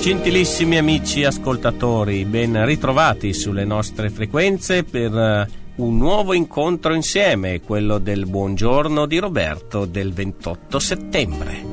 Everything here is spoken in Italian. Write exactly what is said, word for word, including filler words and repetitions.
Gentilissimi amici ascoltatori, ben ritrovati sulle nostre frequenze per uh, un nuovo incontro insieme, quello del Buongiorno di Roberto del ventotto settembre.